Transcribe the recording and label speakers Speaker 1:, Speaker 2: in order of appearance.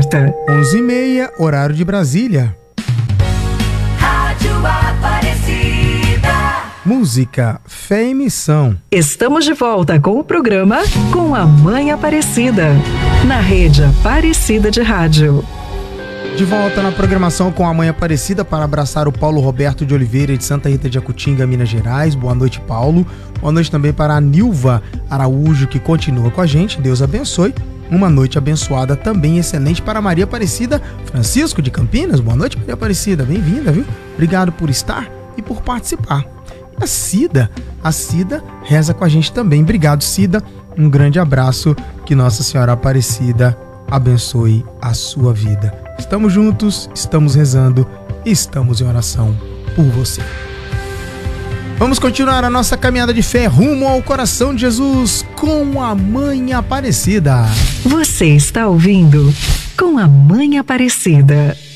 Speaker 1: volta.
Speaker 2: 11h30, horário de Brasília.
Speaker 3: Rádio Aparecida.
Speaker 2: Música, fé e missão.
Speaker 1: Estamos de volta com o programa Com a Mãe Aparecida, na rede Aparecida de Rádio.
Speaker 2: De volta na programação com a Mãe Aparecida para abraçar o Paulo Roberto de Oliveira de Santa Rita de Jacutinga, Minas Gerais. Boa noite, Paulo. Boa noite também para a Nilva Araújo, que continua com a gente. Deus abençoe. Uma noite abençoada também, excelente para Maria Aparecida Francisco de Campinas. Boa noite, Maria Aparecida. Bem-vinda, viu? Obrigado por estar e por participar. E a Cida reza com a gente também. Obrigado, Cida. Um grande abraço. Que Nossa Senhora Aparecida abençoe a sua vida. Estamos juntos, estamos rezando e estamos em oração por você. Vamos continuar a nossa caminhada de fé rumo ao coração de Jesus com a Mãe Aparecida.
Speaker 1: Você está ouvindo Com a Mãe Aparecida.